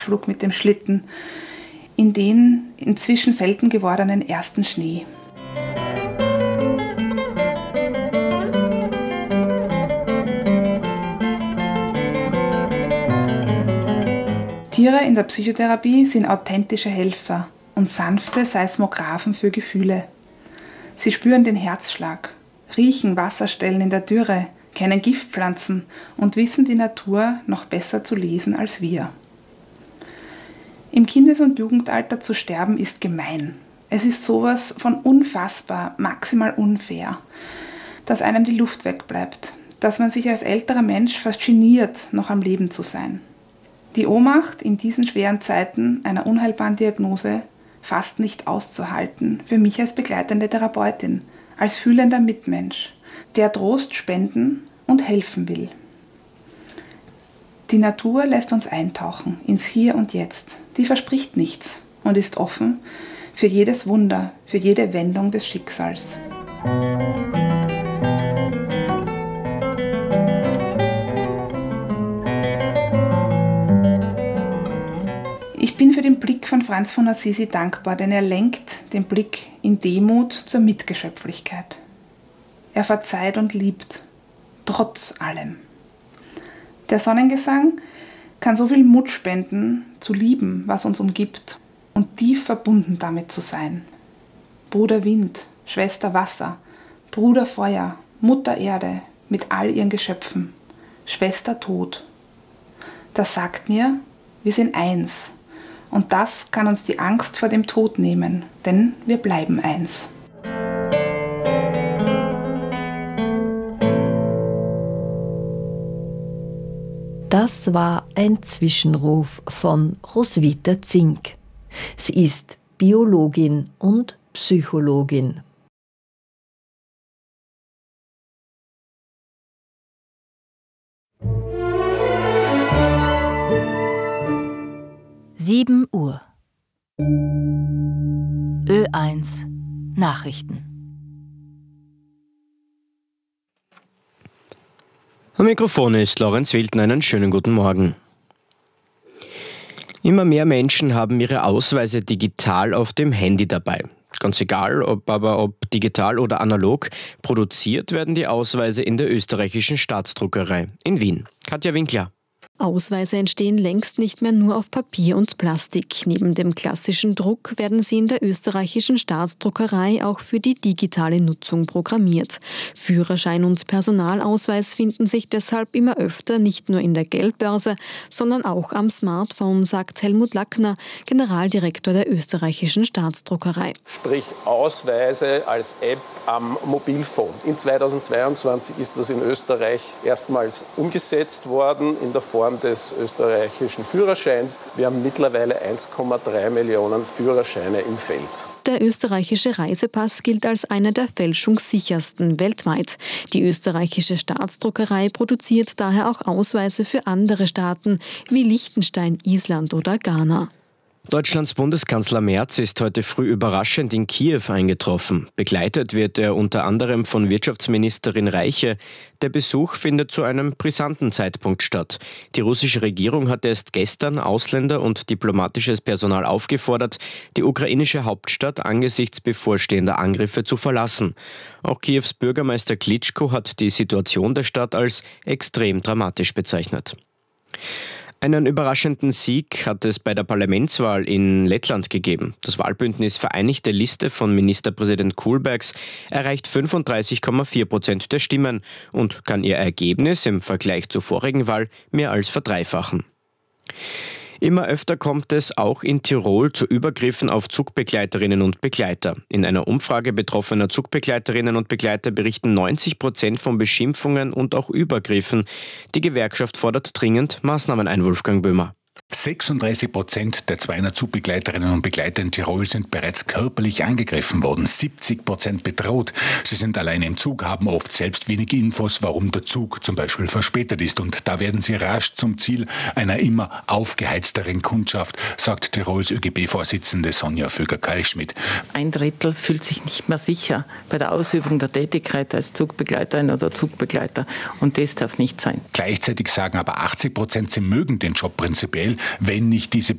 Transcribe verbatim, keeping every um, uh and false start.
Flug mit dem Schlitten in den inzwischen selten gewordenen ersten Schnee. Tiere in der Psychotherapie sind authentische Helfer und sanfte Seismographen für Gefühle. Sie spüren den Herzschlag, riechen Wasserstellen in der Dürre, kennen Giftpflanzen und wissen die Natur noch besser zu lesen als wir. Im Kindes- und Jugendalter zu sterben ist gemein. Es ist sowas von unfassbar, maximal unfair, dass einem die Luft wegbleibt, dass man sich als älterer Mensch fast geniert, noch am Leben zu sein. Die Ohnmacht in diesen schweren Zeiten einer unheilbaren Diagnose fast nicht auszuhalten, für mich als begleitende Therapeutin, als fühlender Mitmensch, der Trost spenden und helfen will. Die Natur lässt uns eintauchen ins Hier und Jetzt. Die verspricht nichts und ist offen für jedes Wunder, für jede Wendung des Schicksals. Ich bin für den Blick von Franz von Assisi dankbar, denn er lenkt den Blick in Demut zur Mitgeschöpflichkeit. Er verzeiht und liebt, trotz allem. Der Sonnengesang kann so viel Mut spenden, zu lieben, was uns umgibt und tief verbunden damit zu sein. Bruder Wind, Schwester Wasser, Bruder Feuer, Mutter Erde mit all ihren Geschöpfen, Schwester Tod. Das sagt mir, wir sind eins und das kann uns die Angst vor dem Tod nehmen, denn wir bleiben eins. Das war ein Zwischenruf von Roswitha Zink. Sie ist Biologin und Psychologin. Sieben Uhr. Ö eins Nachrichten. Am Mikrofon ist Lorenz Wilden. Einen schönen guten Morgen. Immer mehr Menschen haben ihre Ausweise digital auf dem Handy dabei. Ganz egal, ob aber ob digital oder analog, produziert werden die Ausweise in der österreichischen Staatsdruckerei in Wien. Katja Winkler. Ausweise entstehen längst nicht mehr nur auf Papier und Plastik. Neben dem klassischen Druck werden sie in der österreichischen Staatsdruckerei auch für die digitale Nutzung programmiert. Führerschein und Personalausweis finden sich deshalb immer öfter nicht nur in der Geldbörse, sondern auch am Smartphone, sagt Helmut Lackner, Generaldirektor der österreichischen Staatsdruckerei. Sprich Ausweise als App am Mobilphone. In zweitausendzweiundzwanzig ist das in Österreich erstmals umgesetzt worden in der Form des österreichischen Führerscheins. Wir haben mittlerweile eins Komma drei Millionen Führerscheine im Feld. Der österreichische Reisepass gilt als einer der fälschungssichersten weltweit. Die österreichische Staatsdruckerei produziert daher auch Ausweise für andere Staaten wie Liechtenstein, Island oder Ghana. Deutschlands Bundeskanzler Merz ist heute früh überraschend in Kiew eingetroffen. Begleitet wird er unter anderem von Wirtschaftsministerin Reiche. Der Besuch findet zu einem brisanten Zeitpunkt statt. Die russische Regierung hat erst gestern Ausländer und diplomatisches Personal aufgefordert, die ukrainische Hauptstadt angesichts bevorstehender Angriffe zu verlassen. Auch Kiews Bürgermeister Klitschko hat die Situation der Stadt als extrem dramatisch bezeichnet. Einen überraschenden Sieg hat es bei der Parlamentswahl in Lettland gegeben. Das Wahlbündnis Vereinigte Liste von Ministerpräsident Kulbergs erreicht fünfunddreißig Komma vier Prozent der Stimmen und kann ihr Ergebnis im Vergleich zur vorigen Wahl mehr als verdreifachen. Immer öfter kommt es auch in Tirol zu Übergriffen auf Zugbegleiterinnen und Begleiter. In einer Umfrage betroffener Zugbegleiterinnen und Begleiter berichten neunzig Prozent von Beschimpfungen und auch Übergriffen. Die Gewerkschaft fordert dringend Maßnahmen ein, Wolfgang Böhmer. sechsunddreißig Prozent der zweihundert Zugbegleiterinnen und Begleiter in Tirol sind bereits körperlich angegriffen worden, siebzig Prozent bedroht. Sie sind alleine im Zug, haben oft selbst wenig Infos, warum der Zug zum Beispiel verspätet ist. Und da werden sie rasch zum Ziel einer immer aufgeheizteren Kundschaft, sagt Tirols ÖGB-Vorsitzende Sonja Vöger-Kalschmidt. Ein Drittel fühlt sich nicht mehr sicher bei der Ausübung der Tätigkeit als Zugbegleiterin oder Zugbegleiter. Und das darf nicht sein. Gleichzeitig sagen aber achtzig Prozent, sie mögen den Job prinzipiell, wenn nicht diese